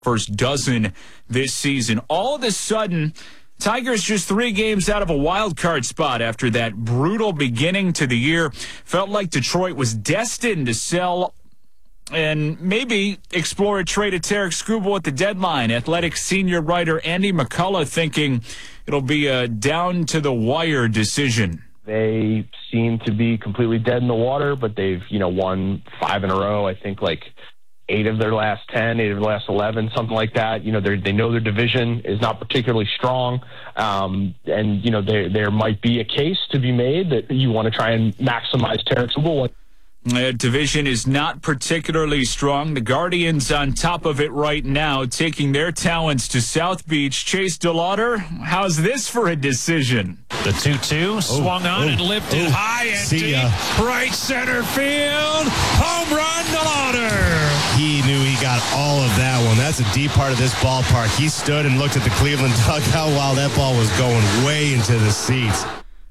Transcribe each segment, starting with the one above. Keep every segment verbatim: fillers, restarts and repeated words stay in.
first dozen this season. All of a sudden, Tigers just three games out of a wild card spot after that brutal beginning to the year. Felt like Detroit was destined to sell and maybe explore a trade of Tarek Skubal at the deadline. Athletic senior writer Andy McCullough thinking it'll be a down-to-the-wire decision. They seem to be completely dead in the water, but they've, you know, won five in a row. I think like eight of their last ten, eight of their last eleven, something like that. You know, they they know their division is not particularly strong. Um, and, you know, there, there might be a case to be made that you want to try and maximize Tarek Skubal. The division is not particularly strong. The Guardians on top of it right now, taking their talents to South Beach. Chase DeLauder, how's this for a decision? The two two swung oh, on oh, and lifted oh, high and deep. Ya. Right center field. Home run, DeLauder. He knew he got all of that one. That's a deep part of this ballpark. He stood and looked at the Cleveland dugout while that ball was going way into the seats.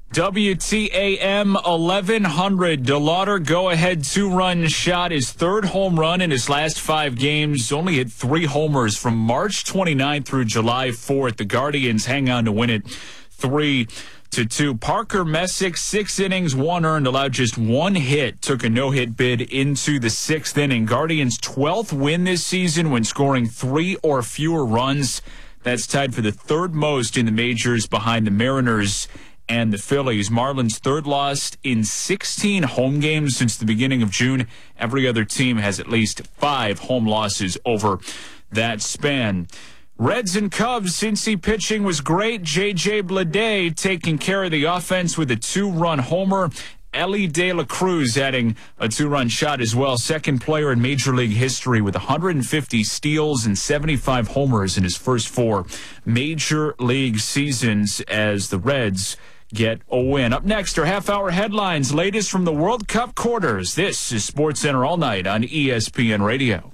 W T A M eleven hundred. DeLauder go-ahead two-run shot, his third home run in his last five games. Only hit three homers from March twenty-ninth through July fourth. The Guardians hang on to win it three to two. Parker Messick, six innings, one earned, allowed just one hit. Took a no-hit bid into the sixth inning. Guardians' twelfth win this season when scoring three or fewer runs. That's tied for the third most in the majors behind the Mariners and the Phillies. Marlins' third loss in sixteen home games since the beginning of June. Every other team has at least five home losses over that span. Reds and Cubs, Cincy pitching was great. J J Bleday taking care of the offense with a two-run homer. Ellie De La Cruz adding a two-run shot as well. Second player in Major League history with one hundred fifty steals and seventy-five homers in his first four Major League seasons as the Reds get a win. Up next are half-hour headlines, latest from the World Cup quarters. This is SportsCenter All Night on E S P N Radio.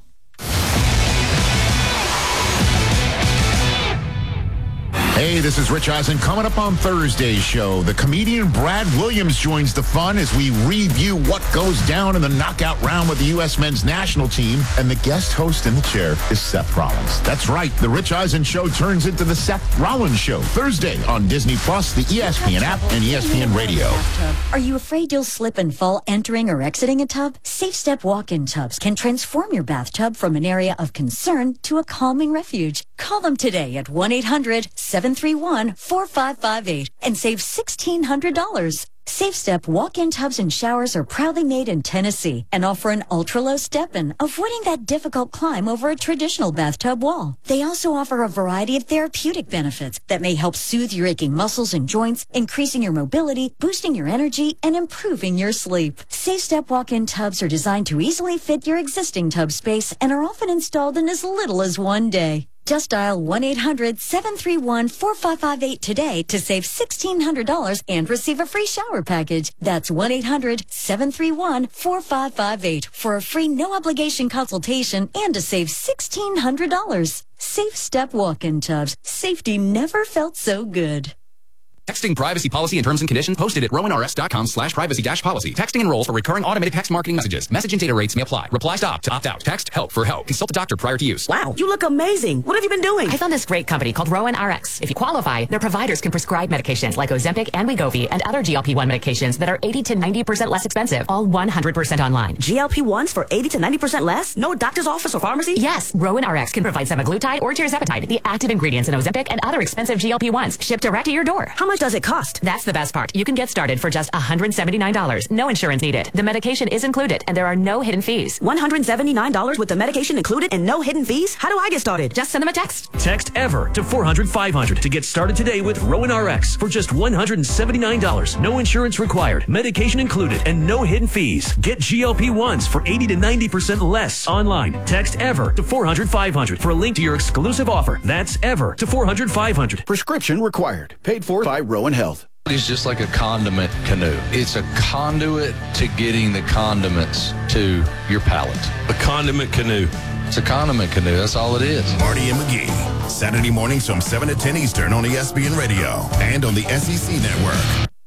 Hey, this is Rich Eisen. Coming up on Thursday's show, the comedian Brad Williams joins the fun as we review what goes down in the knockout round with the U S men's national team. And the guest host in the chair is Seth Rollins. That's right. The Rich Eisen Show turns into the Seth Rollins Show Thursday on Disney Plus, the E S P N app, and E S P N Radio. Are you afraid you'll slip and fall entering or exiting a tub? Safe Step walk-in tubs can transform your bathtub from an area of concern to a calming refuge. Call them today at one eight hundred seven three one four five five eight and save sixteen hundred dollars. Safe Step walk-in tubs and showers are proudly made in Tennessee and offer an ultra-low step-in, avoiding that difficult climb over a traditional bathtub wall. They also offer a variety of therapeutic benefits that may help soothe your aching muscles and joints, increasing your mobility, boosting your energy, and improving your sleep. Safe Step walk-in tubs are designed to easily fit your existing tub space and are often installed in as little as one day. Just dial one eight hundred seven three one four five five eight today to save sixteen hundred dollars and receive a free shower package. That's one eight hundred seven three one four five five eight for a free no-obligation consultation and to save sixteen hundred dollars. Safe Step walk-in tubs. Safety never felt so good. Texting privacy policy and terms and conditions posted at rowan r s dot com slash privacy dash policy. Texting enrolls for recurring automated text marketing messages. Message and data rates may apply. Reply stop to opt out. Text help for help. Consult a doctor prior to use. Wow, you look amazing. What have you been doing? I found this great company called Rowan R X. If you qualify, their providers can prescribe medications like Ozempic and Wegovy and other G L P one medications that are eighty to ninety percent less expensive, all one hundred percent online. G L P ones for eighty to ninety percent less? No doctor's office or pharmacy? Yes, Rowan R X can provide semaglutide or tirzepatide, the active ingredients in Ozempic and other expensive G L P ones, shipped direct to your door. How much does it cost? That's the best part. You can get started for just one hundred seventy-nine dollars. No insurance needed. The medication is included, and there are no hidden fees. one hundred seventy-nine dollars with the medication included and no hidden fees? How do I get started? Just send them a text. Text EVER to four hundred five hundred to get started today with Rowan R X for just one hundred seventy-nine dollars. No insurance required. Medication included and no hidden fees. Get G L P ones for eighty to ninety percent less online. Text EVER to four hundred five hundred for a link to your exclusive offer. That's EVER to four hundred five hundred. Prescription required. Paid for by Rowan Health. It's just like a condiment canoe. It's a conduit to getting the condiments to your palate. A condiment canoe. It's a condiment canoe. That's all it is. Marty and McGee. Saturday mornings from seven to ten Eastern on E S P N Radio and on the S E C Network. On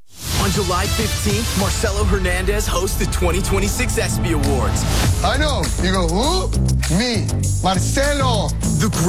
On July fifteenth, Marcelo Hernandez hosts the twenty twenty-six ESPY Awards. I know. You go, who? Me, Marcelo. The